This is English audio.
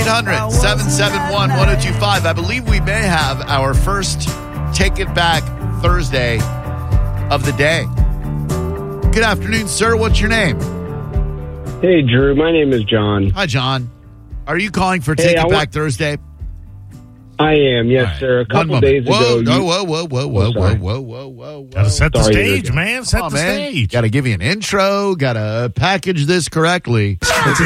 1-800-771-1025. I believe we may have our first Take It Back Thursday of the day. Good afternoon, sir. What's your name? Hey, Drew. My name is John. Hi, John. Are you calling for Take It Back Thursday? I am, yes, right. sir. A couple days ago. Whoa. Gotta set the stage, man. Set the stage. Gotta give you an intro. Gotta package this correctly.